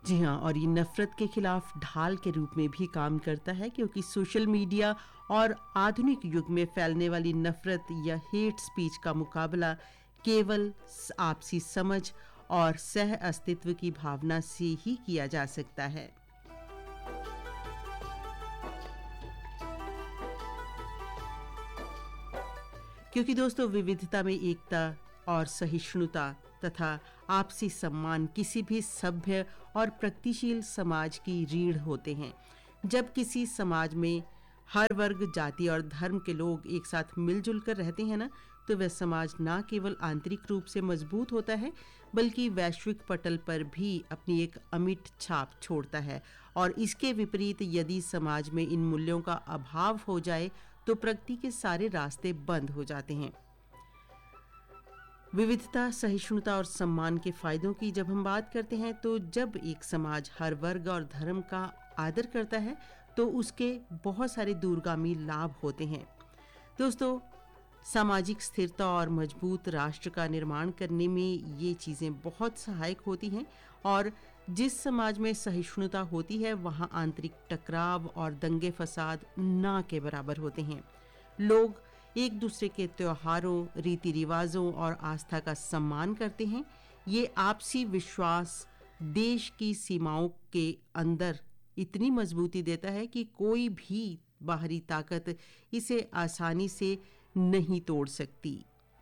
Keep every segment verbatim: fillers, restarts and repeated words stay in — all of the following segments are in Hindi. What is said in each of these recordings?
जी हाँ, और ये नफरत के खिलाफ ढाल के रूप में भी काम करता है, क्योंकि सोशल मीडिया और आधुनिक युग में फैलने वाली नफरत या हेट स्पीच का मुकाबला केवल आपसी समझ और सह अस्तित्व की भावना से ही किया जा सकता है। क्योंकि दोस्तों, विविधता में एकता और सहिष्णुता तथा आपसी सम्मान किसी भी सभ्य और प्रगतिशील समाज की रीढ़ होते हैं। जब किसी समाज में हर वर्ग, जाति और धर्म के लोग एक साथ मिलजुल कर रहते हैं ना, तो वह समाज न केवल आंतरिक रूप से मजबूत होता है, बल्कि वैश्विक पटल पर भी अपनी एक अमिट छाप छोड़ता है। और इसके विपरीत यदि समाज में इन मूल्यों का अभाव हो जाए तो प्रगति के सारे रास्ते बंद हो जाते हैं। विविधता, सहिष्णुता और सम्मान के फायदों की जब हम बात करते हैं, तो जब एक समाज हर वर्ग और धर्म का आदर करता है तो उसके बहुत सारे दूरगामी लाभ होते हैं। दोस्तों, सामाजिक स्थिरता और मजबूत राष्ट्र का निर्माण करने में ये चीज़ें बहुत सहायक होती हैं। और जिस समाज में सहिष्णुता होती है, वहाँ आंतरिक टकराव और दंगे फसाद ना के बराबर होते हैं। लोग एक दूसरे के त्योहारों, रीति रिवाजों और आस्था का सम्मान करते हैं। ये आपसी विश्वास देश की सीमाओं के अंदर इतनी मजबूती देता है कि कोई भी बाहरी ताकत इसे आसानी से नहीं तोड़ सकती।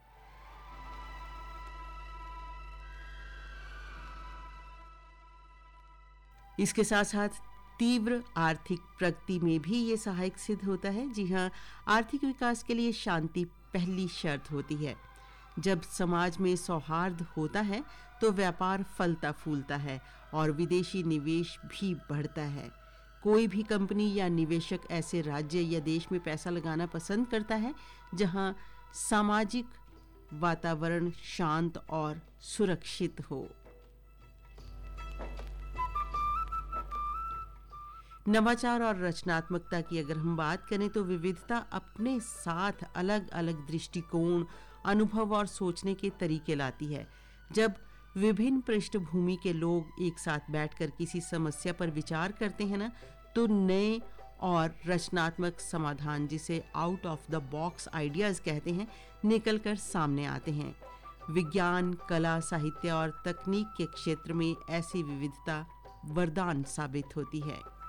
इसके साथ साथ तीव्र आर्थिक प्रगति में भी ये सहायक सिद्ध होता है। जी हाँ, आर्थिक विकास के लिए शांति पहली शर्त होती है। जब समाज में सौहार्द होता है तो व्यापार फलता फूलता है और विदेशी निवेश भी बढ़ता है। कोई भी कंपनी या निवेशक ऐसे राज्य या देश में पैसा लगाना पसंद करता है जहां सामाजिक वातावरण शांत और सुरक्षित हो। नवाचार और रचनात्मकता की अगर हम बात करें तो विविधता अपने साथ अलग अलग दृष्टिकोण, अनुभव और सोचने के तरीके लाती है। जब विभिन्न पृष्ठभूमि के लोग एक साथ बैठकर किसी समस्या पर विचार करते हैं ना, तो नए और रचनात्मक समाधान, जिसे out of the box ideas कहते हैं, निकलकर सामने आते हैं। विज्ञान, कला, साहित्य और तकनीक के क्षेत्र में ऐसी विविधता वरदान साबित होती है।